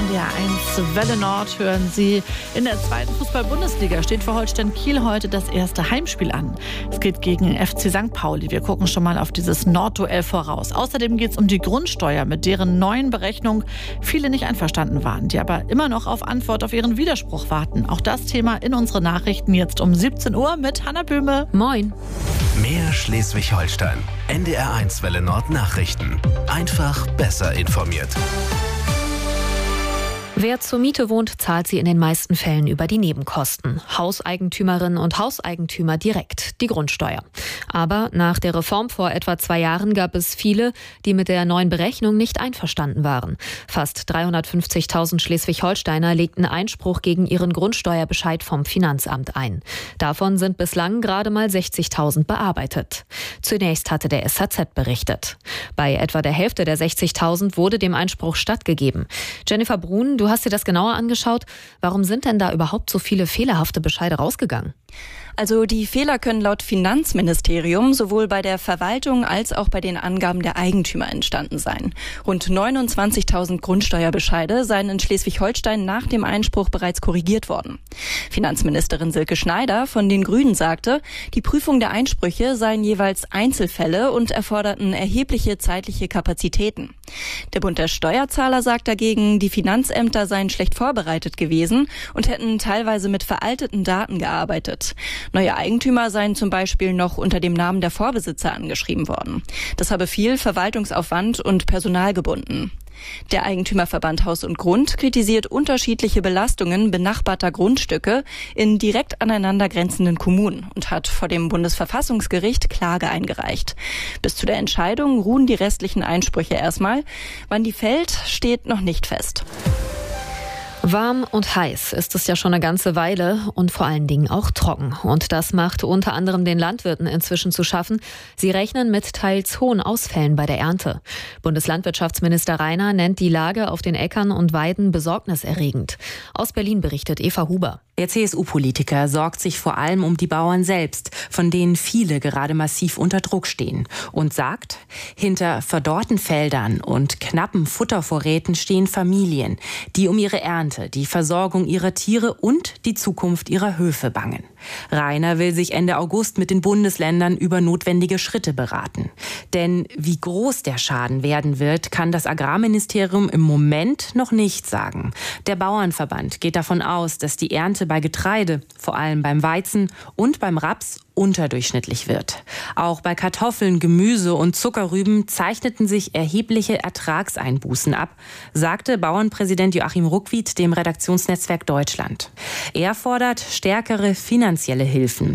NDR1 Welle Nord hören Sie. In der zweiten Fußball-Bundesliga steht für Holstein Kiel heute das erste Heimspiel an. Es geht gegen FC St. Pauli. Wir gucken schon mal auf dieses Nordduell voraus. Außerdem geht es um die Grundsteuer, mit deren neuen Berechnung viele nicht einverstanden waren, die aber immer noch auf Antwort auf ihren Widerspruch warten. Auch das Thema in unseren Nachrichten jetzt um 17 Uhr mit Hanna Böhme. Moin. Mehr Schleswig-Holstein. NDR1 Welle Nord Nachrichten. Einfach besser informiert. Wer zur Miete wohnt, zahlt sie in den meisten Fällen über die Nebenkosten. Hauseigentümerinnen und Hauseigentümer direkt die Grundsteuer. Aber nach der Reform vor etwa 2 Jahren gab es viele, die mit der neuen Berechnung nicht einverstanden waren. Fast 350.000 Schleswig-Holsteiner legten Einspruch gegen ihren Grundsteuerbescheid vom Finanzamt ein. Davon sind bislang gerade mal 60.000 bearbeitet. Zunächst hatte der SZ berichtet. Bei etwa der Hälfte der 60.000 wurde dem Einspruch stattgegeben. Jennifer Brun, du hast dir das genauer angeschaut. Warum sind denn da überhaupt so viele fehlerhafte Bescheide rausgegangen? Also die Fehler können laut Finanzministerium sowohl bei der Verwaltung als auch bei den Angaben der Eigentümer entstanden sein. Rund 29.000 Grundsteuerbescheide seien in Schleswig-Holstein nach dem Einspruch bereits korrigiert worden. Finanzministerin Silke Schneider von den Grünen sagte, die Prüfung der Einsprüche seien jeweils Einzelfälle und erforderten erhebliche zeitliche Kapazitäten. Der Bund der Steuerzahler sagt dagegen, die Finanzämter seien schlecht vorbereitet gewesen und hätten teilweise mit veralteten Daten gearbeitet. Neue Eigentümer seien zum Beispiel noch unter dem Namen der Vorbesitzer angeschrieben worden. Das habe viel Verwaltungsaufwand und Personal gebunden. Der Eigentümerverband Haus und Grund kritisiert unterschiedliche Belastungen benachbarter Grundstücke in direkt aneinander grenzenden Kommunen und hat vor dem Bundesverfassungsgericht Klage eingereicht. Bis zu der Entscheidung ruhen die restlichen Einsprüche erstmal. Wann die fällt, steht noch nicht fest. Warm und heiß ist es ja schon eine ganze Weile und vor allen Dingen auch trocken. Und das macht unter anderem den Landwirten inzwischen zu schaffen. Sie rechnen mit teils hohen Ausfällen bei der Ernte. Bundeslandwirtschaftsminister Rainer nennt die Lage auf den Äckern und Weiden besorgniserregend. Aus Berlin berichtet Eva Huber. Der CSU-Politiker sorgt sich vor allem um die Bauern selbst, von denen viele gerade massiv unter Druck stehen. Und sagt, hinter verdorrten Feldern und knappen Futtervorräten stehen Familien, die um ihre Ernte, die Versorgung ihrer Tiere und die Zukunft ihrer Höfe bangen. Rainer will sich Ende August mit den Bundesländern über notwendige Schritte beraten. Denn wie groß der Schaden werden wird, kann das Agrarministerium im Moment noch nicht sagen. Der Bauernverband geht davon aus, dass die Ernte bei Getreide, vor allem beim Weizen und beim Raps, unterdurchschnittlich wird. Auch bei Kartoffeln, Gemüse und Zuckerrüben zeichneten sich erhebliche Ertragseinbußen ab, sagte Bauernpräsident Joachim Ruckwied dem Redaktionsnetzwerk Deutschland. Er fordert stärkere finanzielle Hilfen.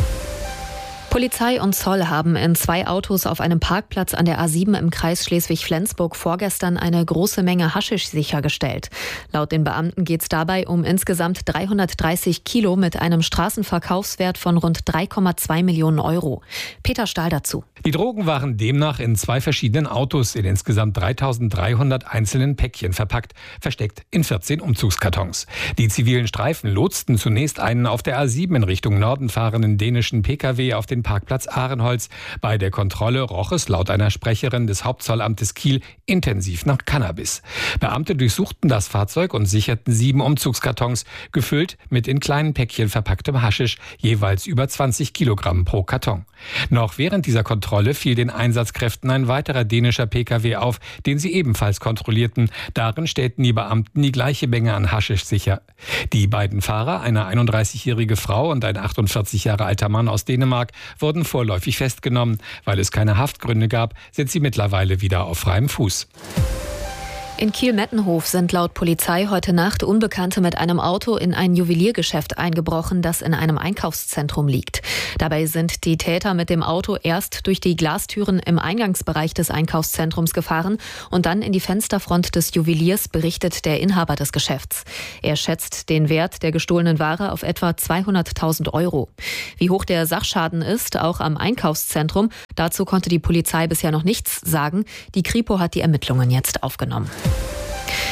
Polizei und Zoll haben in 2 Autos auf einem Parkplatz an der A7 im Kreis Schleswig-Flensburg vorgestern eine große Menge Haschisch sichergestellt. Laut den Beamten geht es dabei um insgesamt 330 Kilo mit einem Straßenverkaufswert von rund 3,2 Millionen Euro. Peter Stahl dazu. Die Drogen waren demnach in 2 verschiedenen Autos in insgesamt 3.300 einzelnen Päckchen verpackt, versteckt in 14 Umzugskartons. Die zivilen Streifen lotsten zunächst einen auf der A7 in Richtung Norden fahrenden dänischen Pkw auf den Parkplatz Ahrenholz. Bei der Kontrolle roch es laut einer Sprecherin des Hauptzollamtes Kiel intensiv nach Cannabis. Beamte durchsuchten das Fahrzeug und sicherten 7 Umzugskartons, gefüllt mit in kleinen Päckchen verpacktem Haschisch, jeweils über 20 Kilogramm pro Karton. Noch während dieser Kontrolle fiel den Einsatzkräften ein weiterer dänischer Pkw auf, den sie ebenfalls kontrollierten. Darin stellten die Beamten die gleiche Menge an Haschisch sicher. Die beiden Fahrer, eine 31-jährige Frau und ein 48 Jahre alter Mann aus Dänemark, wurden vorläufig festgenommen. Weil es keine Haftgründe gab, sind sie mittlerweile wieder auf freiem Fuß. In Kiel-Mettenhof sind laut Polizei heute Nacht Unbekannte mit einem Auto in ein Juweliergeschäft eingebrochen, das in einem Einkaufszentrum liegt. Dabei sind die Täter mit dem Auto erst durch die Glastüren im Eingangsbereich des Einkaufszentrums gefahren und dann in die Fensterfront des Juweliers, berichtet der Inhaber des Geschäfts. Er schätzt den Wert der gestohlenen Ware auf etwa 200.000 Euro. Wie hoch der Sachschaden ist, auch am Einkaufszentrum, dazu konnte die Polizei bisher noch nichts sagen. Die Kripo hat die Ermittlungen jetzt aufgenommen.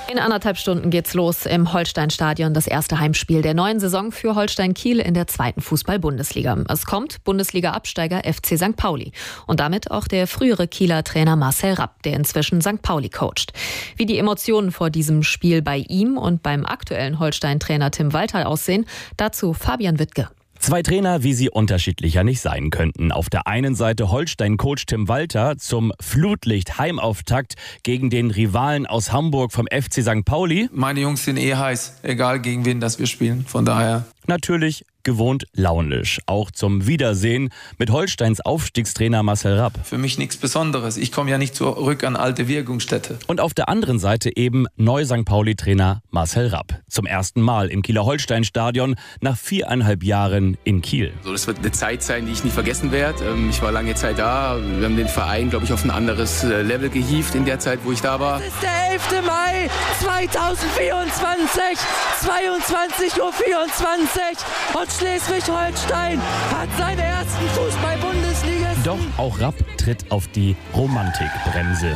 In 1,5 Stunden geht's los im Holstein-Stadion, das erste Heimspiel der neuen Saison für Holstein Kiel in der 2. Fußball-Bundesliga. Es kommt Bundesliga-Absteiger FC St. Pauli und damit auch der frühere Kieler Trainer Marcel Rapp, der inzwischen St. Pauli coacht. Wie die Emotionen vor diesem Spiel bei ihm und beim aktuellen Holstein-Trainer Tim Walter aussehen, dazu Fabian Wittke. 2 Trainer, wie sie unterschiedlicher nicht sein könnten. Auf der einen Seite Holstein-Coach Tim Walter zum Flutlicht-Heimauftakt gegen den Rivalen aus Hamburg vom FC St. Pauli. Meine Jungs sind heiß, egal gegen wen das wir spielen. Von daher natürlich gewohnt launisch. Auch zum Wiedersehen mit Holsteins Aufstiegstrainer Marcel Rapp. Für mich nichts Besonderes. Ich komme ja nicht zurück an alte Wirkungsstätte. Und auf der anderen Seite eben Neu-St. Pauli-Trainer Marcel Rapp. Zum ersten Mal im Kieler Holstein-Stadion nach 4,5 Jahren in Kiel. Das wird eine Zeit sein, die ich nie vergessen werde. Ich war lange Zeit da. Wir haben den Verein, glaube ich, auf ein anderes Level gehievt in der Zeit, wo ich da war. Es ist der 11. Mai 2024, 22:24 Uhr. Und Schleswig-Holstein hat seinen ersten Fußball-Bundesligisten. Doch auch Rapp tritt auf die Romantikbremse.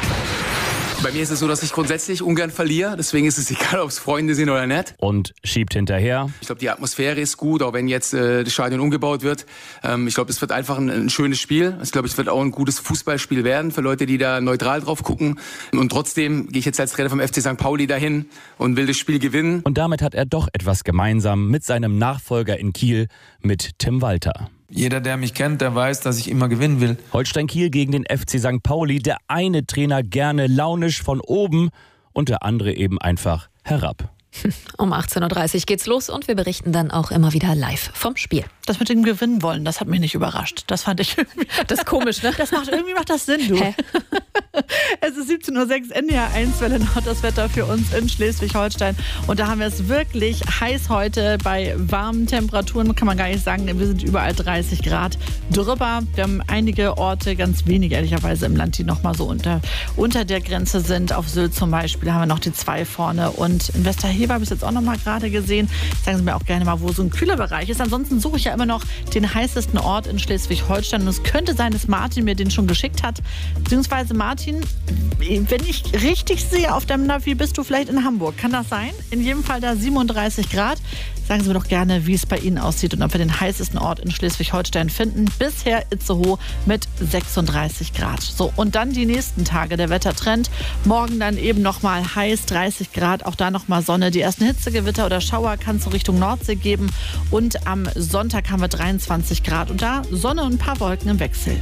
Bei mir ist es so, dass ich grundsätzlich ungern verliere. Deswegen ist es egal, ob es Freunde sind oder nicht. Und schiebt hinterher. Ich glaube, die Atmosphäre ist gut, auch wenn jetzt das Stadion umgebaut wird. Ich glaube, es wird einfach ein schönes Spiel. Ich glaube, es wird auch ein gutes Fußballspiel werden für Leute, die da neutral drauf gucken. Und trotzdem gehe ich jetzt als Trainer vom FC St. Pauli dahin und will das Spiel gewinnen. Und damit hat er doch etwas gemeinsam mit seinem Nachfolger in Kiel, mit Tim Walter. Jeder, der mich kennt, der weiß, dass ich immer gewinnen will. Holstein Kiel gegen den FC St. Pauli. Der eine Trainer gerne launisch von oben und der andere eben einfach herab. Um 18:30 Uhr geht's los und wir berichten dann auch immer wieder live vom Spiel. Das mit dem Gewinnen wollen, das hat mich nicht überrascht. Das fand ich irgendwie... Das ist komisch, ne? Irgendwie macht das Sinn, du. Hä? Es ist 17:06 Uhr, NDR 1 Welle Nord, das Wetter für uns in Schleswig-Holstein. Und da haben wir es wirklich heiß heute bei warmen Temperaturen, kann man gar nicht sagen. Wir sind überall 30 Grad drüber. Wir haben einige Orte, ganz wenige ehrlicherweise im Land, die noch mal so unter der Grenze sind. Auf Sylt zum Beispiel haben wir noch die 2 vorne. Und in Westerhever habe ich es jetzt auch noch mal gerade gesehen. Sagen Sie mir auch gerne mal, wo so ein kühler Bereich ist. Ansonsten suche ich ja immer noch den heißesten Ort in Schleswig-Holstein. Und es könnte sein, dass Martin mir den schon geschickt hat. Beziehungsweise Martin, wenn ich richtig sehe auf deinem Navi, bist du vielleicht in Hamburg. Kann das sein? In jedem Fall da 37 Grad. Sagen Sie mir doch gerne, wie es bei Ihnen aussieht und ob wir den heißesten Ort in Schleswig-Holstein finden. Bisher Itzehoe mit 36 Grad. So, und dann die nächsten Tage, der Wettertrend. Morgen dann eben nochmal heiß, 30 Grad, auch da nochmal Sonne. Die ersten Hitzegewitter oder Schauer kann es so Richtung Nordsee geben. Und am Sonntag haben wir 23 Grad und da Sonne und ein paar Wolken im Wechsel.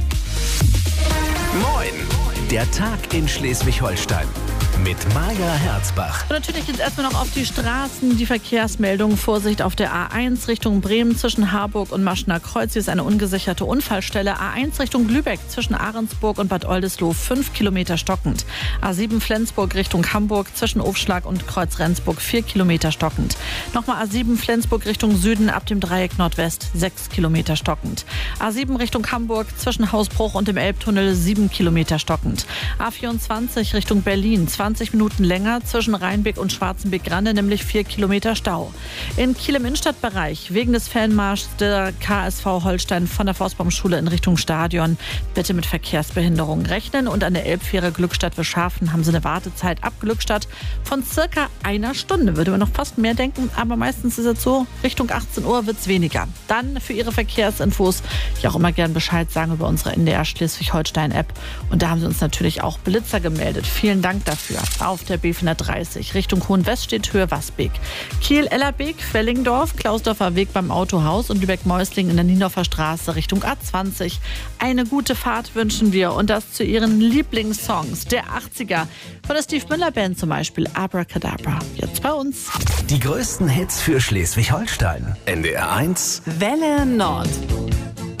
Moin, der Tag in Schleswig-Holstein. Mit Maja Herzbach. Und natürlich jetzt erstmal noch auf die Straßen. Die Verkehrsmeldung. Vorsicht auf der A1 Richtung Bremen zwischen Harburg und Maschener Kreuz. Hier ist eine ungesicherte Unfallstelle. A1 Richtung Lübeck zwischen Ahrensburg und Bad Oldesloe 5 Kilometer stockend. A7 Flensburg Richtung Hamburg zwischen Ofschlag und Kreuz Rendsburg 4 Kilometer stockend. Nochmal A7 Flensburg Richtung Süden ab dem Dreieck Nordwest 6 Kilometer stockend. A7 Richtung Hamburg zwischen Hausbruch und dem Elbtunnel 7 Kilometer stockend. A24 Richtung Berlin 20 Minuten länger zwischen Rheinbeck und Schwarzenbeck-Grande, nämlich 4 Kilometer Stau. In Kiel im Innenstadtbereich wegen des Fanmarschs der KSV Holstein von der Forstbaumschule in Richtung Stadion bitte mit Verkehrsbehinderungen rechnen. Und an der Elbfähre Glückstadt-Wilschafen haben sie eine Wartezeit ab Glückstadt von circa 1 Stunde. Würde man noch fast mehr denken, aber meistens ist es so, Richtung 18 Uhr wird es weniger. Dann für Ihre Verkehrsinfos ja auch immer gern Bescheid sagen über unsere NDR Schleswig-Holstein-App. Und da haben sie uns natürlich auch Blitzer gemeldet. Vielen Dank dafür. Auf der B430 Richtung Hohenwest steht Höhe Wasbeek. Kiel-Ellerbeek, Wellingdorf, Klausdorfer Weg beim Autohaus und Lübeck-Meusling in der Niendorfer Straße Richtung A20. Eine gute Fahrt wünschen wir und das zu Ihren Lieblingssongs der 80er. Von der Steve Miller Band zum Beispiel Abracadabra. Jetzt bei uns. Die größten Hits für Schleswig-Holstein. NDR 1 Welle Nord.